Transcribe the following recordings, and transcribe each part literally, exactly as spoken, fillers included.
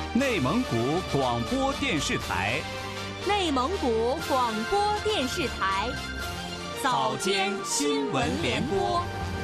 内蒙古广播电视台， 内蒙古广播电视台， 早间新闻联播。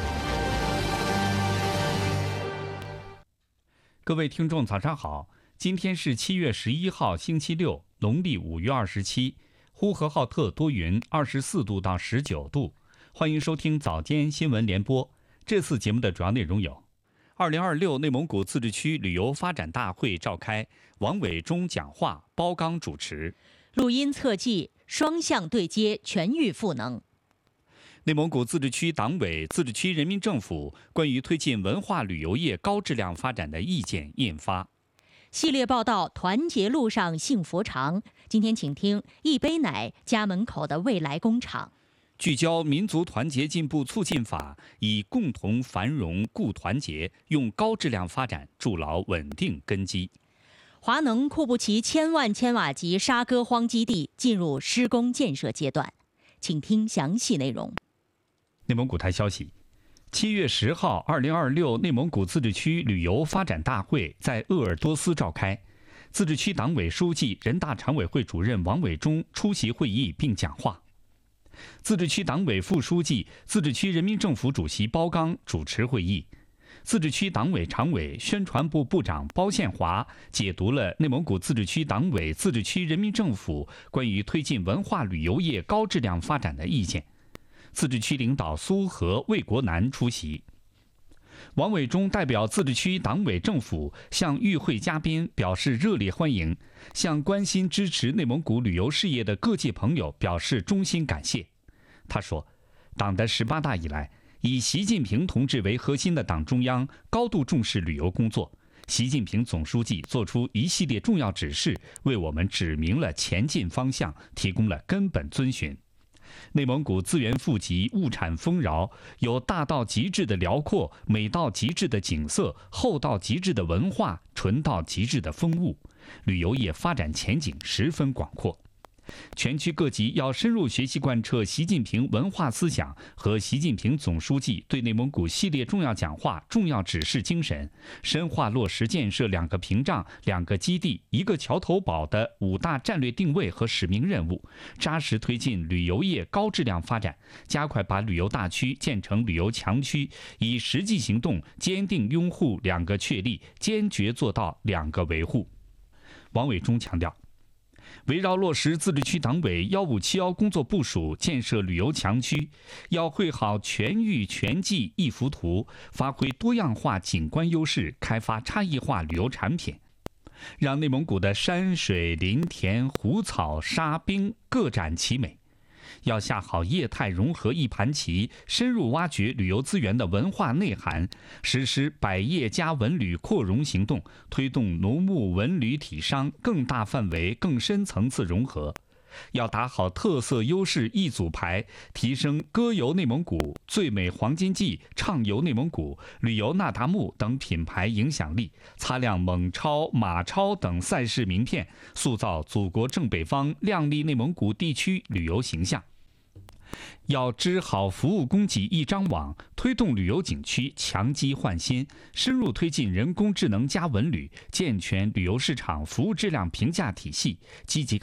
各位听众，早上好！今天是七月十一号，星期六，农历五月二十七，呼和浩特多云，二十四度到十九度。欢迎收听早间新闻联播。这次节目的主要内容有：二零二六内蒙古自治区旅游发展大会召开，王伟忠讲话，包刚主持。 录音测记，双向对接，全域赋能。 内蒙古自治区党委、自治区人民政府关于推进文化旅游业高质量发展的意见印发。 系列报道《团结路上幸福长》，今天请听一杯奶家门口的未来工厂。 聚焦民族团结进步促进法，以共同繁荣固团结，用高质量发展筑牢稳定根基。 华能库布齐千万千瓦级沙戈荒基地进入施工建设阶段，请听详细内容。 内蒙古台消息，七月十号，二零二六内蒙古自治区旅游发展大会在鄂尔多斯召开，自治区党委书记、人大常委会主任王伟忠出席会议并讲话。自治区党委副书记、自治区人民政府主席包刚主持会议。自治区党委常委、宣传部部长包宪华解读了内蒙古自治区党委、自治区人民政府关于推进文化旅游业高质量发展的意见。自治区领导苏和、魏国南出席。王伟忠代表自治区党委政府向与会嘉宾表示热烈欢迎，向关心支持内蒙古旅游事业的各界朋友表示衷心感谢。他说，党的十八大以来，以习近平同志为核心的党中央高度重视旅游工作，习近平总书记作出一系列重要指示，为我们指明了前进方向，提供了根本遵循。内蒙古资源富集，物产丰饶，有大到极致的辽阔，美到极致的景色，厚到极致的文化，纯到极致的风物，旅游业发展前景十分广阔。全区各级要深入学习贯彻习近平文化思想和习近平总书记对内蒙古系列重要讲话、重要指示精神，深化落实建设两个屏障、两个基地、一个桥头堡的五大战略定位和使命任务，扎实推进旅游业高质量发展，加快把旅游大区建成旅游强区，以实际行动坚定拥护两个确立，坚决做到两个维护。王伟忠强调，围绕落实自治区党委幺五七幺工作部署，建设旅游强区，要绘好全域全季一幅图，发挥多样化景观优势，开发差异化旅游产品，让内蒙古的山水林田湖草沙冰各展其美。要下好业态融合一盘棋，深入挖掘旅游资源的文化内涵，实施百业加文旅扩容行动，推动农牧文旅体商更大范围、更深层次融合。要打好特色优势一组牌，提升歌游内蒙古、最美黄金季、畅游内蒙古、旅游那达慕等品牌影响力，擦亮蒙超、马超等赛事名片，塑造祖国正北方亮丽内蒙古地区旅游形象。要织好服务供给一张网，推动旅游景区强基换新，深入推进人工智能加文旅，健全旅游市场服务质量评价体系，积极